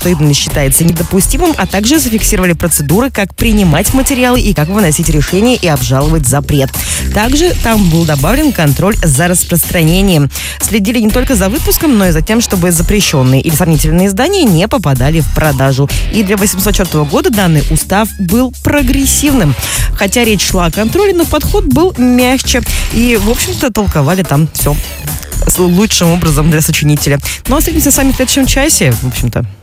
что именно считается недопустимым, а также зафиксировали процедуры, как принимать материалы и как выносить решения и обжаловать запрет. Также там был добавлен контроль за распространением. Следили не только за выпуском, но и за тем, чтобы запрещенные или сомнительные издания не попадали в продажу. И для 804 года данный устав был прогрессивным. Хотя речь шла о контроле, но подход был мягче. И, в общем-то, толковали там все лучшим образом для сочинителя. Ну, а встретимся с вами в следующем часе, в общем-то.